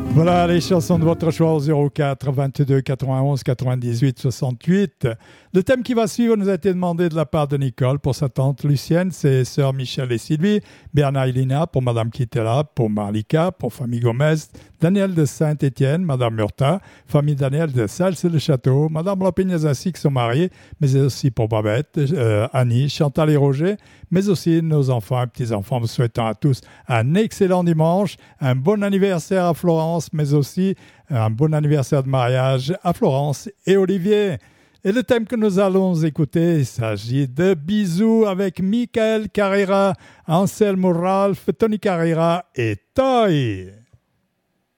Voilà les chansons de votre choix au 04 22 91 98 68. Le thème qui va suivre nous a été demandé de la part de Nicole pour sa tante Lucienne, ses sœurs Michel et Sylvie, Bernard et Lina pour Madame qui était là, pour Marlika, pour famille Gomez, Daniel de Saint-Étienne, Madame Murta, famille Daniel de Salles-le-Château, Madame Lopignes ainsi que son mari, mais aussi pour Babette, Annie, Chantal et Roger, mais aussi nos enfants et petits-enfants. Vous souhaitons à tous un excellent dimanche, un bon anniversaire à Florence, mais aussi un bon anniversaire de mariage à Florence et Olivier. Et le thème que nous allons écouter, il s'agit de Bisous avec Michael Carrera, Anselmo Ralph, Tony Carrera et Toy.